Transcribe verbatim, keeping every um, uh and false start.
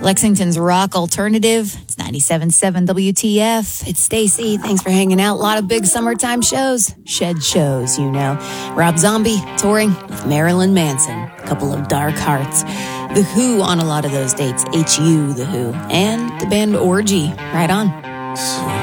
Lexington's rock alternative. It's ninety-seven point seven W T F. It's Stacy. Thanks for hanging out. A lot of big summertime shows. Shed shows, you know. Rob Zombie touring with Marilyn Manson. A couple of Dark Hearts. The Who on a lot of those dates. H U The Who. And the band Orgy. Right on.